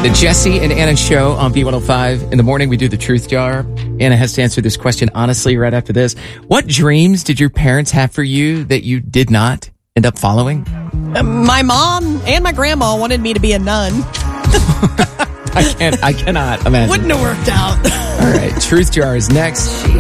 The Jesse and Anna Show on B105. In the morning, we do the Truth Jar. Anna has to answer this question honestly right after this. What dreams did your parents have for you that you did not end up following? My mom and my grandma wanted me to be a nun. I cannot imagine. Wouldn't have worked out. All right, Truth Jar is next.